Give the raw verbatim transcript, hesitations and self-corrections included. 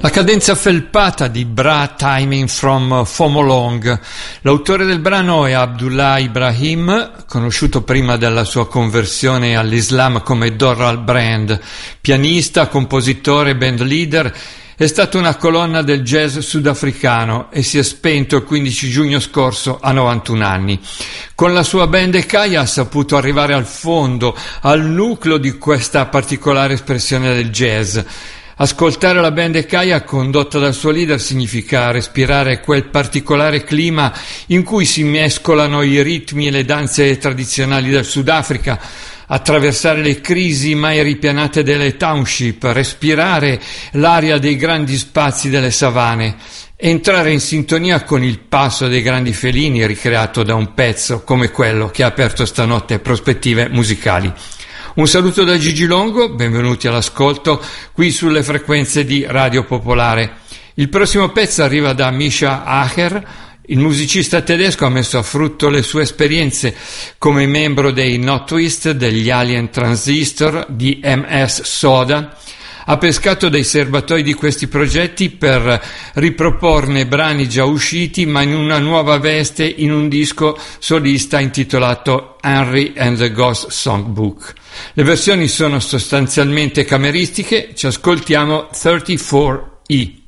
La cadenza felpata di Bra Timing from Fomolong. L'autore del brano è Abdullah Ibrahim, conosciuto prima della sua conversione all'Islam come Doral Brand, pianista, compositore, band leader. È stato una colonna del jazz sudafricano e si è spento il quindici giugno scorso a novantuno anni. Con la sua band Ekaya ha saputo arrivare al fondo, al nucleo di questa particolare espressione del jazz. Ascoltare la band Ekaya condotta dal suo leader significa respirare quel particolare clima in cui si mescolano i ritmi e le danze tradizionali del Sudafrica, attraversare le crisi mai ripianate delle township, respirare l'aria dei grandi spazi delle savane, entrare in sintonia con il passo dei grandi felini ricreato da un pezzo come quello che ha aperto stanotte prospettive musicali. Un saluto da Gigi Longo, benvenuti all'ascolto qui sulle frequenze di Radio Popolare. Il prossimo pezzo arriva da Misha Acher. Il musicista tedesco ha messo a frutto le sue esperienze come membro dei No Twist, degli Alien Transistor, di M S Soda. Ha pescato dei serbatoi di questi progetti per riproporne brani già usciti ma in una nuova veste in un disco solista intitolato Henry and the Ghost Songbook. Le versioni sono sostanzialmente cameristiche, ci ascoltiamo trentaquattro E.